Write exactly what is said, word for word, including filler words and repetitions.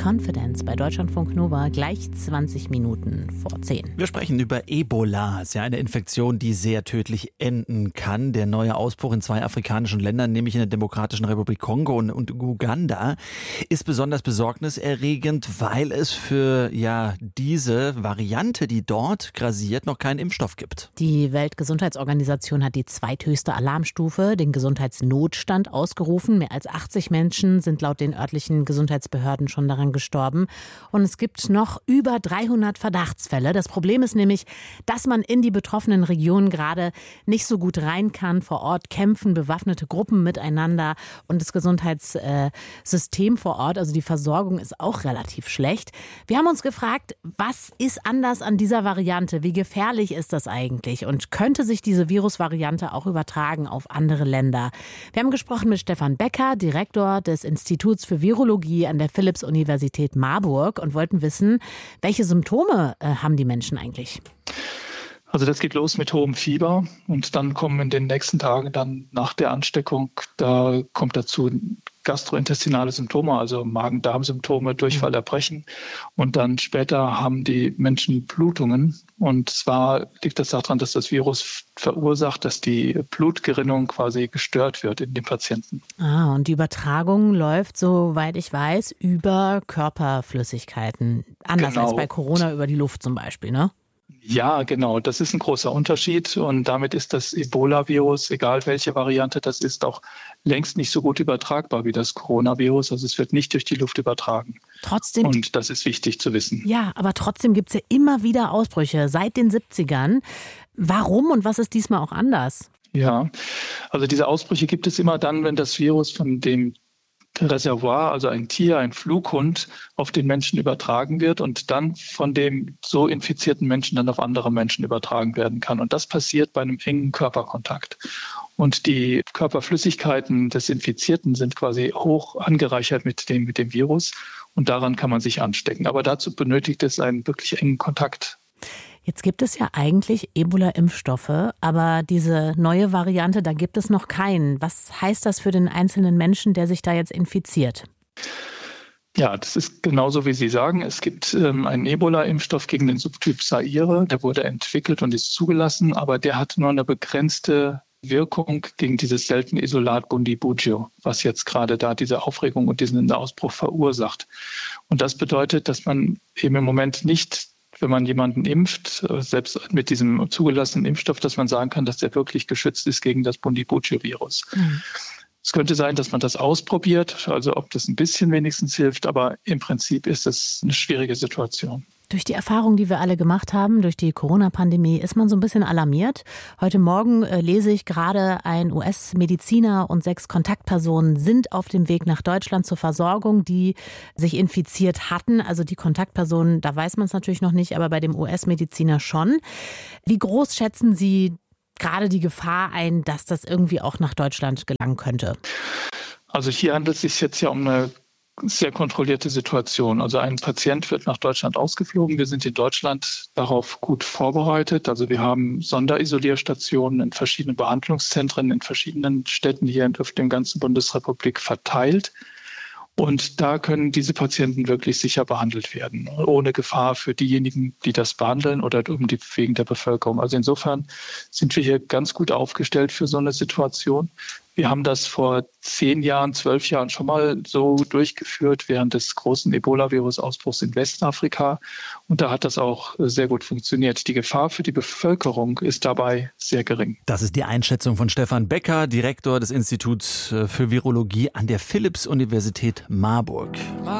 Confidence bei Deutschlandfunk Nova gleich zwanzig Minuten vor zehn. Wir sprechen über Ebola. Es ist ja eine Infektion, die sehr tödlich enden kann. Der neue Ausbruch in zwei afrikanischen Ländern, nämlich in der Demokratischen Republik Kongo und, und Uganda, ist besonders besorgniserregend, weil es für ja diese Variante, die dort grasiert, noch keinen Impfstoff gibt. Die Weltgesundheitsorganisation hat die zweithöchste Alarmstufe, den Gesundheitsnotstand, ausgerufen. Mehr als achtzig Menschen sind laut den örtlichen Gesundheitsbehörden schon daran gestorben. Und es gibt noch über dreihundert Verdachtsfälle. Das Problem ist nämlich, dass man in die betroffenen Regionen gerade nicht so gut rein kann. Vor Ort kämpfen bewaffnete Gruppen miteinander und das Gesundheitssystem vor Ort, also die Versorgung, ist auch relativ schlecht. Wir haben uns gefragt, was ist anders an dieser Variante? Wie gefährlich ist das eigentlich? Und könnte sich diese Virusvariante auch übertragen auf andere Länder? Wir haben gesprochen mit Stefan Becker, Direktor des Instituts für Virologie an der Philipps-Universität Marburg, und wollten wissen, welche Symptome äh, haben die Menschen eigentlich? Also das geht los mit hohem Fieber und dann kommen in den nächsten Tagen dann nach der Ansteckung, da kommt dazu gastrointestinale Symptome, also Magen-Darm-Symptome, Durchfall, Erbrechen, und dann später haben die Menschen Blutungen, und zwar liegt das daran, dass das Virus verursacht, dass die Blutgerinnung quasi gestört wird in den Patienten. Ah, und die Übertragung läuft, soweit ich weiß, über Körperflüssigkeiten, anders Genau. als bei Corona über die Luft zum Beispiel, ne? Ja, genau. Das ist ein großer Unterschied. Und damit ist das Ebola-Virus, egal welche Variante das ist, auch längst nicht so gut übertragbar wie das Coronavirus. Also es wird nicht durch die Luft übertragen. Trotzdem. Und das ist wichtig zu wissen. Ja, aber trotzdem gibt es ja immer wieder Ausbrüche seit den siebzigern. Warum und was ist diesmal auch anders? Ja, also diese Ausbrüche gibt es immer dann, wenn das Virus von dem Reservoir, also ein Tier, ein Flughund, auf den Menschen übertragen wird und dann von dem so infizierten Menschen dann auf andere Menschen übertragen werden kann. Und das passiert bei einem engen Körperkontakt. Und die Körperflüssigkeiten des Infizierten sind quasi hoch angereichert mit dem, mit dem Virus, und daran kann man sich anstecken. Aber dazu benötigt es einen wirklich engen Kontakt. Jetzt gibt es ja eigentlich Ebola-Impfstoffe, aber diese neue Variante, da gibt es noch keinen. Was heißt das für den einzelnen Menschen, der sich da jetzt infiziert? Ja, das ist genauso, wie Sie sagen. Es gibt ähm, einen Ebola-Impfstoff gegen den Subtyp Zaire. Der wurde entwickelt und ist zugelassen, aber der hat nur eine begrenzte Wirkung gegen dieses seltene Isolat Bundibugyo, was jetzt gerade da diese Aufregung und diesen Ausbruch verursacht. Und das bedeutet, dass man eben im Moment nicht, wenn man jemanden impft, selbst mit diesem zugelassenen Impfstoff, dass man sagen kann, dass der wirklich geschützt ist gegen das Bundibugyo-Virus. Mhm. Es könnte sein, dass man das ausprobiert, also ob das ein bisschen wenigstens hilft, aber im Prinzip ist es eine schwierige Situation. Durch die Erfahrung, die wir alle gemacht haben, durch die Corona-Pandemie, ist man so ein bisschen alarmiert. Heute Morgen äh, lese ich gerade, ein U S-Mediziner und sechs Kontaktpersonen sind auf dem Weg nach Deutschland zur Versorgung, die sich infiziert hatten. Also die Kontaktpersonen, da weiß man es natürlich noch nicht, aber bei dem U S-Mediziner schon. Wie groß schätzen Sie gerade die Gefahr ein, dass das irgendwie auch nach Deutschland gelangen könnte? Also hier handelt es sich jetzt ja um eine sehr kontrollierte Situation. Also ein Patient wird nach Deutschland ausgeflogen. Wir sind in Deutschland darauf gut vorbereitet. Also wir haben Sonderisolierstationen in verschiedenen Behandlungszentren in verschiedenen Städten hier auf der ganzen Bundesrepublik verteilt. Und da können diese Patienten wirklich sicher behandelt werden, ohne Gefahr für diejenigen, die das behandeln oder um die wegen der Bevölkerung. Also insofern sind wir hier ganz gut aufgestellt für so eine Situation. Wir haben das vor zehn Jahren, zwölf Jahren schon mal so durchgeführt während des großen Ebola-Virus-Ausbruchs in Westafrika. Und da hat das auch sehr gut funktioniert. Die Gefahr für die Bevölkerung ist dabei sehr gering. Das ist die Einschätzung von Stefan Becker, Direktor des Instituts für Virologie an der Philipps-Universität Marburg.